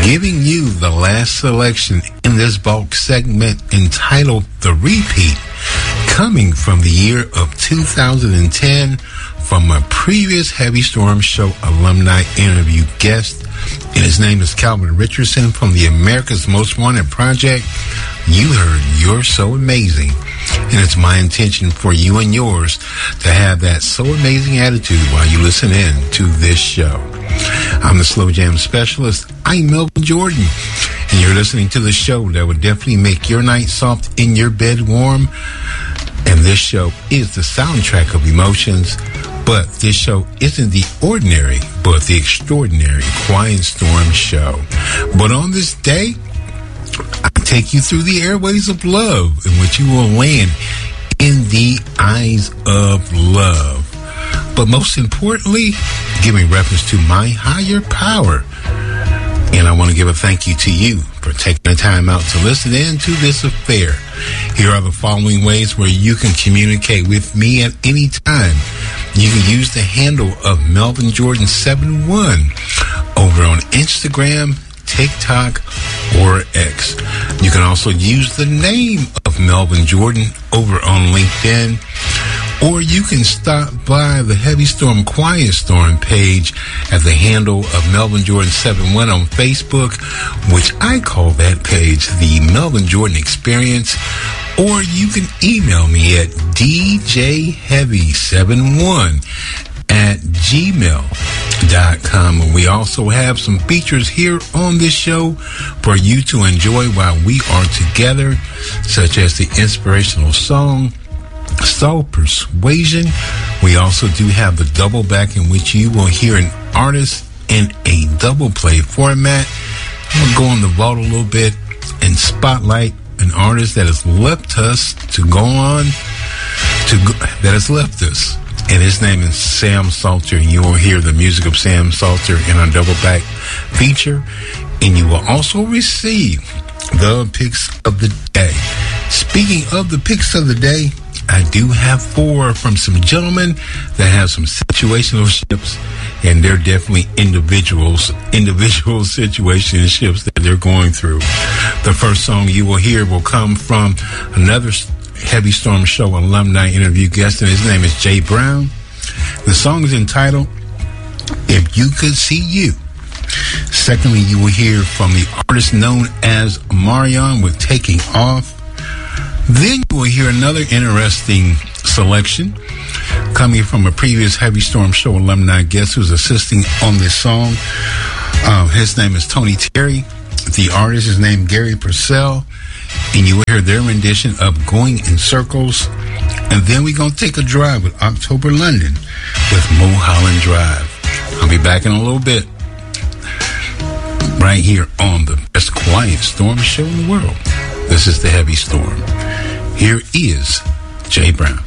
giving you the last selection in this bulk segment entitled The Repeat, coming from the year of 2010 from a previous Heavy Storm Show alumni interview guest. And his name is Calvin Richardson from the America's Most Wanted Project. You heard You're So Amazing. And it's my intention for you and yours to have that so amazing attitude while you listen in to this show. I'm the Slow Jam Specialist. I'm Melvin Jordan. And you're listening to the show that would definitely make your night soft and your bed warm. And this show is the soundtrack of emotions. But this show isn't the ordinary, but the extraordinary Quiet Storm Show. But on this day, I take you through the airways of love, in which you will land in the eyes of love. But most importantly, giving reference to my higher power. And I want to give a thank you to you for taking the time out to listen in to this affair. Here are the following ways where you can communicate with me at any time. You can use the handle of Melvin Jordan 71 over on Instagram, TikTok, or X. You can also use the name of Melvin Jordan over on LinkedIn. Or you can stop by the Heavy Storm Quiet Storm page at the handle of Melvin Jordan 71 on Facebook, which I call that page the Melvin Jordan Experience. Or you can email me at djheavy71@gmail.com. And we also have some features here on this show for you to enjoy while we are together, such as the inspirational song, Soul Persuasion. We also do have the double back, in which you will hear an artist in a double play format. I'm going to go on the vault a little bit and spotlight an artist that has left us and his name is Sam Salter. You will hear the music of Sam Salter in our double back feature, and you will also receive the picks of the day. Speaking of the picks of the day, I do have 4 from some gentlemen that have some situationships, and they're definitely individual situationships that they're going through. The first song you will hear will come from another Heavy Storm Show alumni interview guest, and his name is Jay Brown. The song is entitled If You Could See You. Secondly, you will hear from the artist known as Marion with Taking Off. Then you will hear another interesting selection coming from a previous Heavy Storm Show alumni guest who's assisting on this song. His name is Tony Terry. The artist is named Gary Purcell. And you will hear their rendition of Going in Circles. And then we're going to take a drive with October London with Mulholland Drive. I'll be back in a little bit. Right here on the best Quiet Storm Show in the world. This is the Heavy Storm. Here is Jay Brown.